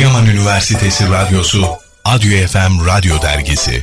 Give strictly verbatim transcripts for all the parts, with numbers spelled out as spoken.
Adıyaman Üniversitesi Radyosu, Adyo F M Radyo Dergisi.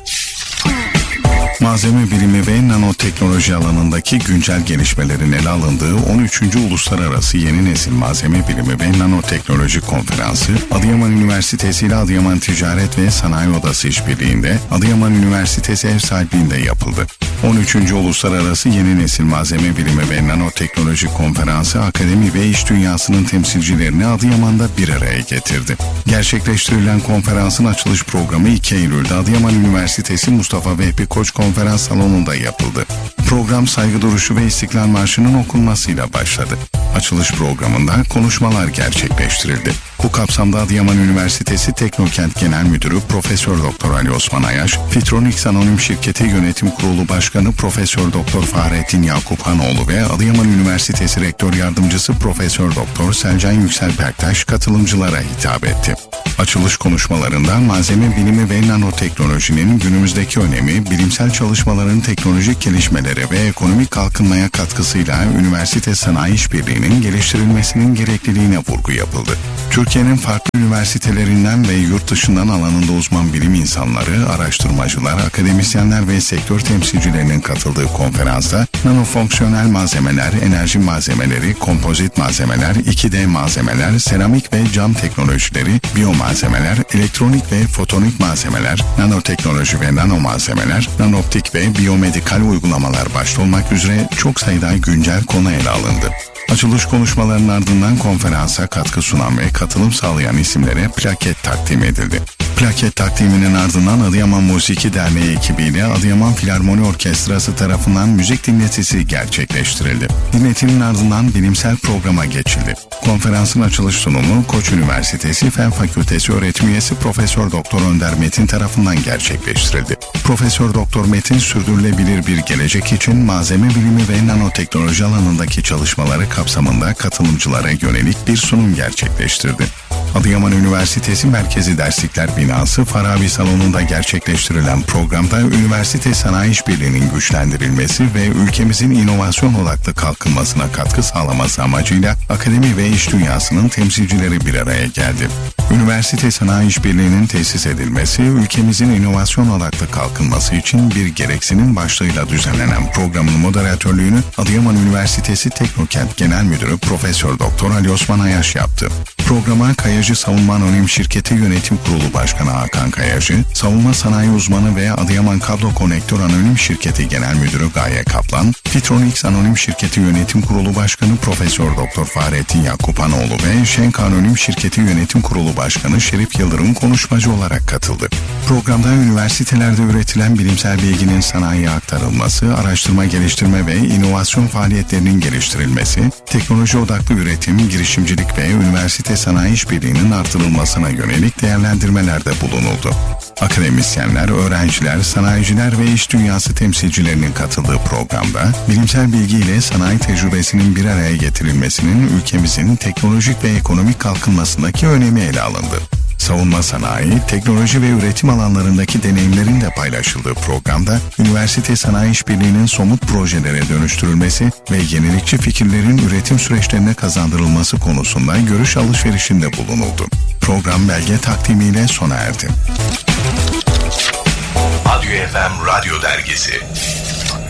Malzeme bilimi ve nanoteknoloji alanındaki güncel gelişmelerin ele alındığı on üçüncü Uluslararası Yeni Nesil Malzeme Bilimi ve Nanoteknoloji Konferansı, Adıyaman Üniversitesi ile Adıyaman Ticaret ve Sanayi Odası işbirliğinde Adıyaman Üniversitesi ev sahipliğinde yapıldı. on üçüncü Uluslararası Yeni Nesil Malzeme Bilimi ve Nanoteknoloji Konferansı, akademi ve iş dünyasının temsilcilerini Adıyaman'da bir araya getirdi. Gerçekleştirilen konferansın açılış programı iki Eylül'de Adıyaman Üniversitesi Mustafa Vehbi Koç Konferans Salonu'nda yapıldı. Program saygı duruşu ve İstiklal Marşı'nın okunmasıyla başladı. Açılış programında konuşmalar gerçekleştirildi. Bu kapsamda Adıyaman Üniversitesi Teknokent Genel Müdürü Profesör Doktor Ali Osman Ayaş, Fitronics Anonim Şirketi Yönetim Kurulu Başkanı Profesör Doktor Fahrettin Yakuphanoğlu ve Adıyaman Üniversitesi Rektör Yardımcısı Profesör Doktor Selcan Yüksel Berktaş katılımcılara hitap etti. Açılış konuşmalarında malzeme bilimi ve nanoteknolojinin günümüzdeki önemi, bilimsel çalışmaların teknolojik gelişmelere ve ekonomik kalkınmaya katkısıyla üniversite sanayi işbirliğinin geliştirilmesinin gerekliliğine vurgu yapıldı. Türkiye'nin farklı üniversitelerinden ve yurt dışından alanında uzman bilim insanları, araştırmacılar, akademisyenler ve sektör temsilcilerinin katıldığı konferansta nanofonksiyonel malzemeler, enerji malzemeleri, kompozit malzemeler, iki D malzemeler, seramik ve cam teknolojileri, biyomalzemeler, elektronik ve fotonik malzemeler, nanoteknoloji ve nano malzemeler, nanoptik ve biyomedikal uygulamalar başta olmak üzere çok sayıda güncel konu ele alındı. Açılış konuşmalarının ardından konferansa katkı sunan ve katılım sağlayan isimlere plaket takdim edildi. Plaket takdiminin ardından Adıyaman Musiki Derneği ekibiyle Adıyaman Filarmoni Orkestrası tarafından müzik dinletisi gerçekleştirildi. Dinletinin ardından bilimsel programa geçildi. Konferansın açılış sunumu Koç Üniversitesi Fen Fakültesi öğretim üyesi Profesör Doktor Önder Metin tarafından gerçekleştirildi. Profesör Doktor Metin, sürdürülebilir bir gelecek için malzeme bilimi ve nanoteknoloji alanındaki çalışmaları kapsamında katılımcılara yönelik bir sunum gerçekleştirdi. Adıyaman Üniversitesi Merkezi Derslikler Binası Farabi Salonu'nda gerçekleştirilen programda üniversite sanayi işbirliğinin güçlendirilmesi ve ülkemizin inovasyon odaklı kalkınmasına katkı sağlaması amacıyla akademi ve iş dünyasının temsilcileri bir araya geldi. Üniversite sanayi işbirliğinin tesis edilmesi, ülkemizin inovasyon odaklı kalkınması için bir gereksinim başlığıyla düzenlenen programın moderatörlüğünü Adıyaman Üniversitesi Teknokent Genel Müdürü Profesör Doktor Ali Osman Ayaş yaptı. Programa Kayacı Savunma Anonim Şirketi Yönetim Kurulu Başkanı Hakan Kayacı, Savunma Sanayi Uzmanı ve Adıyaman Kablo Konektör Anonim Şirketi Genel Müdürü Gaye Kaplan, Fitronics Anonim Şirketi Yönetim Kurulu Başkanı Profesör Doktor Fahrettin Yakuphanoğlu ve Şenk Anonim Şirketi Yönetim Kurulu Başkanı Şerif Yıldırım konuşmacı olarak katıldı. Programda üniversitelerde üretilen bilimsel bilginin sanayiye aktarılması, araştırma, geliştirme ve inovasyon faaliyetlerinin geliştirilmesi, teknoloji odaklı üretim, girişimcilik ve üniversite sanayi işbirliğinin artırılmasına yönelik değerlendirmelerde bulunuldu. Akademisyenler, öğrenciler, sanayiciler ve iş dünyası temsilcilerinin katıldığı programda bilimsel bilgi ile sanayi tecrübesinin bir araya getirilmesinin ülkemizin teknolojik ve ekonomik kalkınmasındaki önemi ele alındı. Savunma sanayi, teknoloji ve üretim alanlarındaki deneyimlerin de paylaşıldığı programda üniversite sanayi işbirliğinin somut projelere dönüştürülmesi ve yenilikçi fikirlerin üretim süreçlerine kazandırılması konusunda görüş alışverişinde bulunuldu. Program belge takdimiyle sona erdi. Adyo F M Radyo Dergisi.